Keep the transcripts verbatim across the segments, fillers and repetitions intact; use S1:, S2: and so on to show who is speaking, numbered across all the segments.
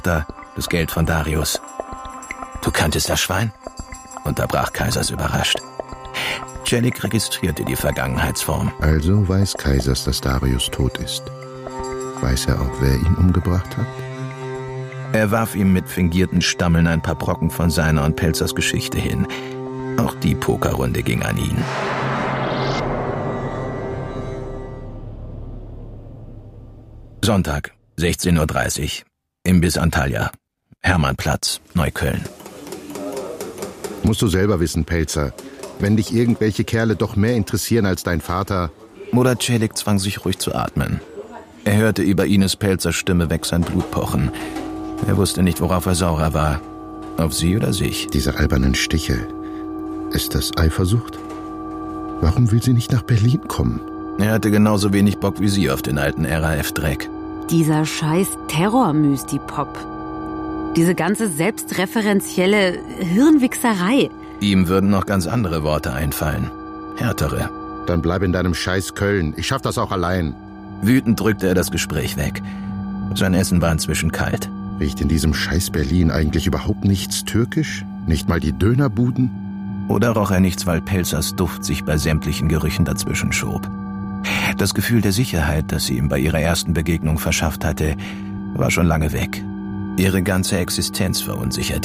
S1: Da, das Geld von Darius. Du kanntest das Schwein? Unterbrach Kaisers überrascht. Celik registrierte die Vergangenheitsform.
S2: Also weiß Kaisers, dass Darius tot ist. Weiß er auch, wer ihn umgebracht hat?
S1: Er warf ihm mit fingierten Stammeln ein paar Brocken von seiner und Pelzers Geschichte hin. Auch die Pokerrunde ging an ihn. Sonntag, sechzehn Uhr dreißig. Imbiss Antalya. Hermannplatz, Neukölln.
S2: Musst du selber wissen, Pelzer. Wenn dich irgendwelche Kerle doch mehr interessieren als dein Vater...
S1: Murat Celik zwang sich ruhig zu atmen. Er hörte über Ines Pelzers Stimme weg sein Blut pochen. Er wusste nicht, worauf er saurer war. Auf sie oder sich.
S2: Diese albernen Stiche. Ist das Eifersucht? Warum will sie nicht nach Berlin kommen?
S1: Er hatte genauso wenig Bock wie sie auf den alten R A F-Dreck.
S3: Dieser scheiß Terror-Mysti-Pop. Diese ganze selbstreferenzielle Hirnwichserei.
S1: Ihm würden noch ganz andere Worte einfallen. Härtere.
S2: Dann bleib in deinem scheiß Köln. Ich schaff das auch allein.
S1: Wütend drückte er das Gespräch weg. Sein Essen war inzwischen kalt.
S2: Riecht in diesem scheiß Berlin eigentlich überhaupt nichts türkisch? Nicht mal die Dönerbuden?
S1: Oder roch er nichts, weil Pelzers Duft sich bei sämtlichen Gerüchen dazwischen schob. Das Gefühl der Sicherheit, das sie ihm bei ihrer ersten Begegnung verschafft hatte, war schon lange weg. Ihre ganze Existenz verunsicherte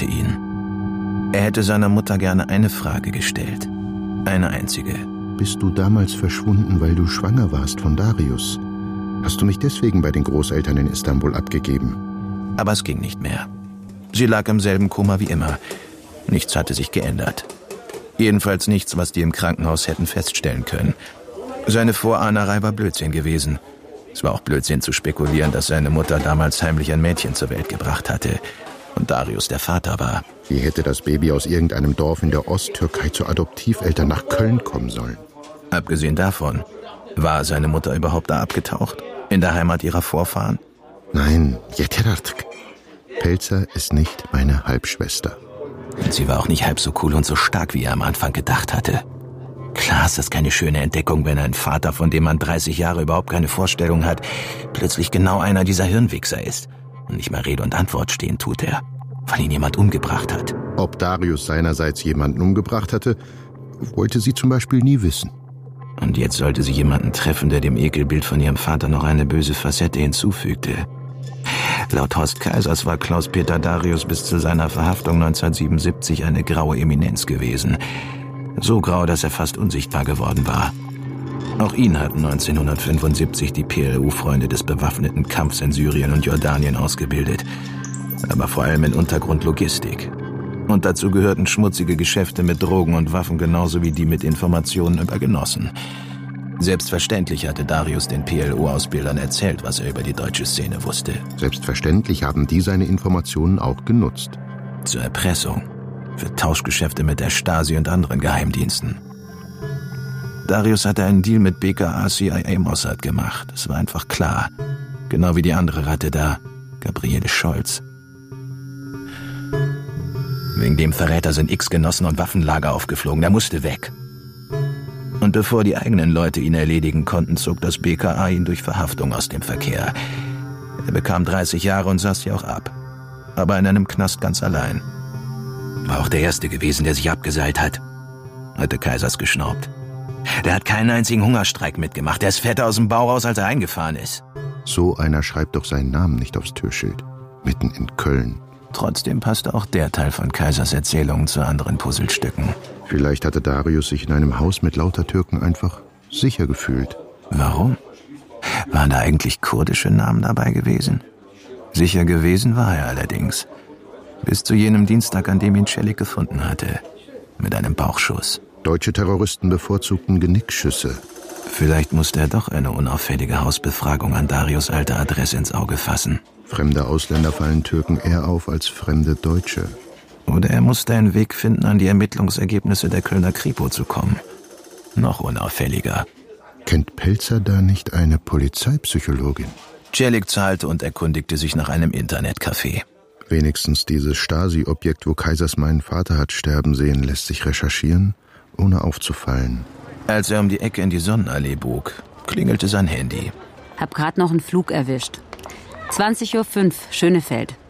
S1: ihn. Er hätte seiner Mutter gerne eine Frage gestellt. Eine einzige.
S2: Bist du damals verschwunden, weil du schwanger warst von Darius? Hast du mich deswegen bei den Großeltern in Istanbul abgegeben?
S1: Aber es ging nicht mehr. Sie lag im selben Koma wie immer. Nichts hatte sich geändert. Jedenfalls nichts, was die im Krankenhaus hätten feststellen können. Seine Vorahnerei war Blödsinn gewesen. Es war auch Blödsinn zu spekulieren, dass seine Mutter damals heimlich ein Mädchen zur Welt gebracht hatte und Darius der Vater war.
S2: Wie hätte das Baby aus irgendeinem Dorf in der Osttürkei zu Adoptiveltern nach Köln kommen sollen?
S1: Abgesehen davon, war seine Mutter überhaupt da abgetaucht? In der Heimat ihrer Vorfahren?
S2: Nein, Yeterartk. Pelzer ist nicht meine Halbschwester.
S1: Und sie war auch nicht halb so cool und so stark, wie er am Anfang gedacht hatte. Klar ist das keine schöne Entdeckung, wenn ein Vater, von dem man dreißig Jahre überhaupt keine Vorstellung hat, plötzlich genau einer dieser Hirnwichser ist. Und nicht mal Rede und Antwort stehen tut er, weil ihn jemand umgebracht hat.
S2: Ob Darius seinerseits jemanden umgebracht hatte, wollte sie zum Beispiel nie wissen.
S1: Und jetzt sollte sie jemanden treffen, der dem Ekelbild von ihrem Vater noch eine böse Facette hinzufügte. Laut Horst Kaisers war Klaus-Peter Darius bis zu seiner Verhaftung neunzehnhundertsiebenundsiebzig eine graue Eminenz gewesen. So grau, dass er fast unsichtbar geworden war. Auch ihn hatten neunzehnhundertfünfundsiebzig die P L U-Freunde des bewaffneten Kampfs in Syrien und Jordanien ausgebildet. Aber vor allem in Untergrundlogistik. Und dazu gehörten schmutzige Geschäfte mit Drogen und Waffen genauso wie die mit Informationen über Genossen. Selbstverständlich hatte Darius den P L O-Ausbildern erzählt, was er über die deutsche Szene wusste.
S2: Selbstverständlich haben die seine Informationen auch genutzt.
S1: Zur Erpressung. Für Tauschgeschäfte mit der Stasi und anderen Geheimdiensten. Darius hatte einen Deal mit B K A, C I A, Mossad gemacht. Es war einfach klar. Genau wie die andere Ratte da, Gabriele Scholz. Wegen dem Verräter sind x Genossen und Waffenlager aufgeflogen. Der musste weg. Und bevor die eigenen Leute ihn erledigen konnten, zog das B K A ihn durch Verhaftung aus dem Verkehr. Er bekam dreißig Jahre und saß sie auch ab. Aber in einem Knast ganz allein. War auch der Erste gewesen, der sich abgeseilt hat, hatte Kaisers geschnaubt. Der hat keinen einzigen Hungerstreik mitgemacht. Der ist fetter aus dem Bau raus, als er eingefahren ist.
S2: So einer schreibt doch seinen Namen nicht aufs Türschild. Mitten in Köln.
S1: Trotzdem passte auch der Teil von Kaisers Erzählungen zu anderen Puzzlestücken.
S2: Vielleicht hatte Darius sich in einem Haus mit lauter Türken einfach sicher gefühlt.
S1: Warum? Waren da eigentlich kurdische Namen dabei gewesen? Sicher gewesen war er allerdings. Bis zu jenem Dienstag, an dem ihn Celik gefunden hatte. Mit einem Bauchschuss.
S2: Deutsche Terroristen bevorzugten Genickschüsse.
S1: Vielleicht musste er doch eine unauffällige Hausbefragung an Darius' alte Adresse ins Auge fassen.
S2: Fremde Ausländer fallen Türken eher auf als fremde Deutsche.
S1: Oder er musste einen Weg finden, an die Ermittlungsergebnisse der Kölner Kripo zu kommen. Noch unauffälliger.
S2: Kennt Pelzer da nicht eine Polizeipsychologin?
S1: Celik zahlte und erkundigte sich nach einem Internetcafé.
S2: Wenigstens dieses Stasi-Objekt, wo Kaisers meinen Vater hat sterben sehen, lässt sich recherchieren, ohne aufzufallen.
S1: Als er um die Ecke in die Sonnenallee bog, klingelte sein Handy.
S3: Hab grad noch einen Flug erwischt. zwanzig Uhr fünf, Schönefeld.